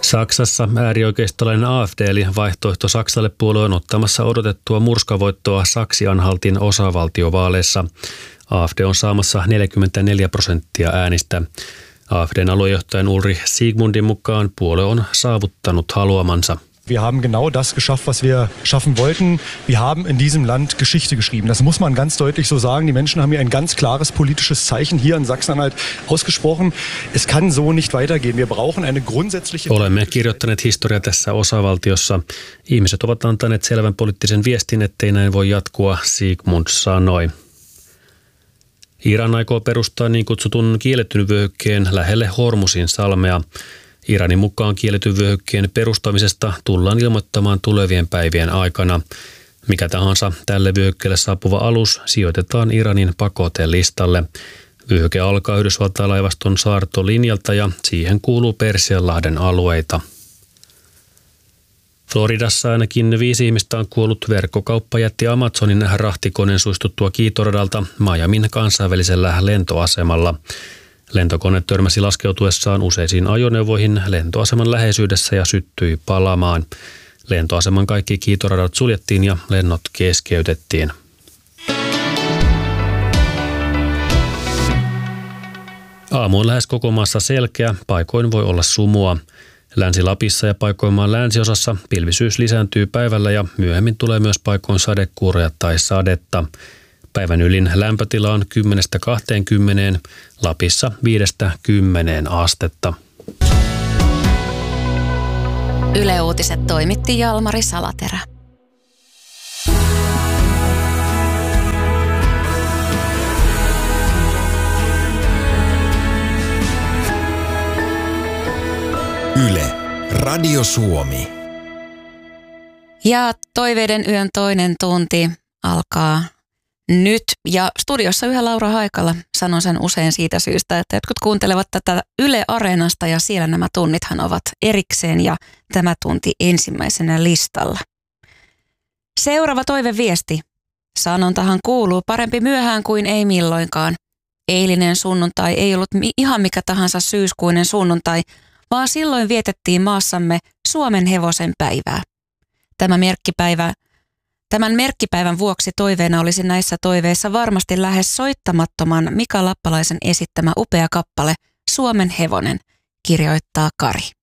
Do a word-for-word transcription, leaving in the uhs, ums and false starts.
Saksassa äärioikeistolainen A F D eli Vaihtoehto Saksalle -puolue on ottamassa odotettua murskavoittoa Saksi-Anhaltin osavaltiovaaleissa. A F D on saamassa neljäkymmentäneljä prosenttia äänistä. A F D:n aluejohtajan Ulrich Siegmundin mukaan puolue on saavuttanut haluamansa. Wir haben genau das geschafft, was wir schaffen wollten. Wir haben in diesem Land Geschichte geschrieben. Das muss man ganz deutlich so sagen. Die Menschen haben hier ein ganz klares politisches Zeichen hier in Sachsen-Anhalt ausgesprochen. Es kann so nicht weitergehen. Wir brauchen eine grundsätzliche... Olemme kirjoittaneet historiaa tässä osavaltiossa. Ihmiset ovat antaneet selvän poliittisen viestin, ettei näin voi jatkua, Siegmund sanoi. Iran aikoo perustaa niin kutsutun kielletyn vyöhykkeen lähelle Hormusin salmea. Iranin mukaan kielletyn vyöhykkeen perustamisesta tullaan ilmoittamaan tulevien päivien aikana. Mikä tahansa tälle vyöhykkeelle saapuva alus sijoitetaan Iranin pakotelistalle. Vyöhyke alkaa Yhdysvaltain laivaston saartolinjalta ja siihen kuuluu Persianlahden alueita. Floridassa ainakin viisi ihmistä on kuollut verkkokauppajätti Amazonin rahtikoneen suistuttua kiitoradalta Miamin kansainvälisellä lentoasemalla. Lentokone törmäsi laskeutuessaan useisiin ajoneuvoihin lentoaseman läheisyydessä ja syttyi palamaan. Lentoaseman kaikki kiitoradat suljettiin ja lennot keskeytettiin. Aamu on lähes koko maassa selkeä, paikoin voi olla sumua. Länsi-Lapissa ja paikoin maan länsiosassa pilvisyys lisääntyy päivällä ja myöhemmin tulee myös paikoin sadekuuroja tai sadetta. Päivän ylin lämpötila on kymmenestä kahteenkymmeneen, Lapissa viidestä kymmeneen astetta. Yle Uutiset toimitti Jalmari Salaterä. Yle, Radio Suomi. Ja toiveiden yön toinen tunti alkaa nyt. Ja studiossa yhä Laura Haikala. Sanon sen usein siitä syystä, että jotkut kuuntelevat tätä Yle Areenasta ja siellä nämä tunnithan ovat erikseen ja tämä tunti ensimmäisenä listalla. Seuraava toiveviesti. Sanontahan kuuluu parempi myöhään kuin ei milloinkaan. Eilinen sunnuntai ei ollut ihan mikä tahansa syyskuinen sunnuntai, vaan silloin vietettiin maassamme Suomen hevosen päivää. Tämä merkkipäivä, tämän merkkipäivän vuoksi toiveena olisi näissä toiveissa varmasti lähes soittamattoman Mika Lappalaisen esittämä upea kappale Suomen hevonen, kirjoittaa Kari.